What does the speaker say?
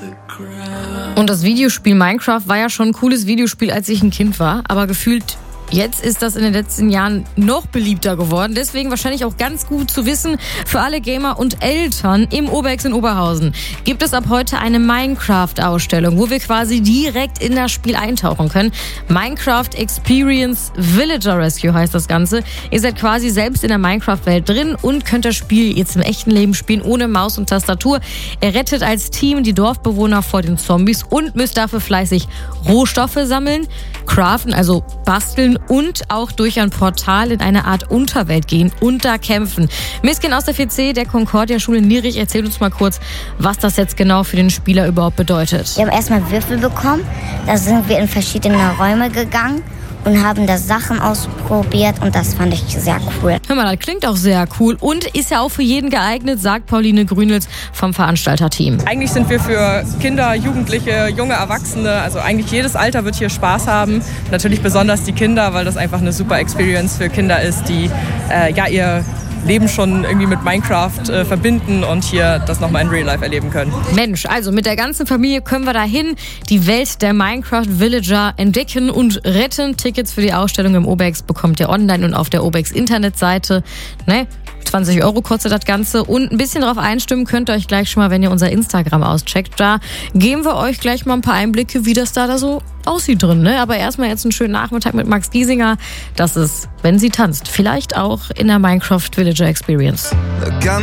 Und das Videospiel Minecraft war ja schon ein cooles Videospiel, als ich ein Kind war, aber gefühlt jetzt ist das in den letzten Jahren noch beliebter geworden. Deswegen wahrscheinlich auch ganz gut zu wissen für alle Gamer und Eltern. Im Obex in Oberhausen gibt es ab heute eine Minecraft-Ausstellung, wo wir quasi direkt in das Spiel eintauchen können. Minecraft Experience Villager Rescue heißt das Ganze. Ihr seid quasi selbst in der Minecraft-Welt drin und könnt das Spiel jetzt im echten Leben spielen, ohne Maus und Tastatur. Ihr rettet als Team die Dorfbewohner vor den Zombies und müsst dafür fleißig Rohstoffe sammeln, craften, also basteln und auch durch ein Portal in eine Art Unterwelt gehen und da kämpfen. Miskin aus der 4C der Concordia-Schule Nierich erzählt uns mal kurz, was das jetzt genau für den Spieler überhaupt bedeutet. Wir haben erstmal Würfel bekommen, da sind wir in verschiedene Räume gegangen und haben da Sachen ausprobiert und das fand ich sehr cool. Hör mal, das klingt auch sehr cool und ist ja auch für jeden geeignet, sagt Pauline Grünels vom Veranstalterteam. Eigentlich sind wir für Kinder, Jugendliche, junge Erwachsene, also eigentlich jedes Alter wird hier Spaß haben. Natürlich besonders die Kinder, weil das einfach eine super Experience für Kinder ist, die ihr Leben schon irgendwie mit Minecraft verbinden und hier das nochmal in Real Life erleben können. Mensch, also mit der ganzen Familie können wir dahin die Welt der Minecraft Villager entdecken und retten. Tickets für die Ausstellung im Obex bekommt ihr online und auf der Obex Internetseite. 20 € kostet das Ganze und ein bisschen drauf einstimmen könnt ihr euch gleich schon mal, wenn ihr unser Instagram auscheckt. Da geben wir euch gleich mal ein paar Einblicke, wie das da so aussieht drin. Aber erstmal jetzt einen schönen Nachmittag mit Max Giesinger. Das ist, wenn sie tanzt, vielleicht auch in der Minecraft Villager Experience.